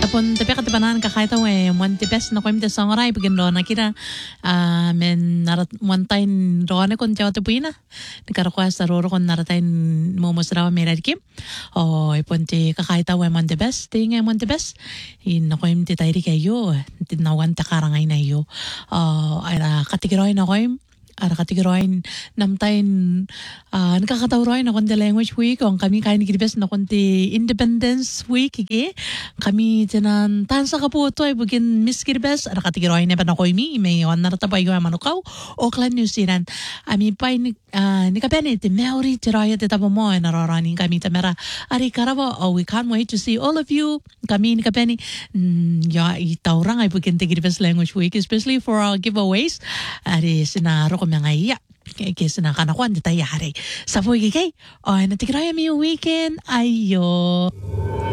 Tapon tapi katibanan kakita we one the best na kwem de songray begin do na kira men narat one time do na kon jawte puina ni karakwa sa roro kon naratain momosrawa merarki o iponte kakita we one the best ting one the best in na kwem te tairi kayo tinawan ta karangay na yo ara katigiroy na kwem ara katigiroin namtain nakakatawaroin na konti language week o kami kain kiribes na konti independence week kami tinan tansa ka po ito ay bugin miss kiribes ara katigiroin na ba na ko imi may iwan na ratabay ko manukaw Auckland New Zealand ami pa ni kapene ti Maori tiraya ti tabo mo nararaning kami tamera ari karabo we can't wait to see all of you kami ni kapene ya itaurang ay bugin ti kiribes language week especially for our giveaways ari sinaro ko mga iya kasi nakanakuan di tayo hari sa po ikikay o natigraya mi weekend ayo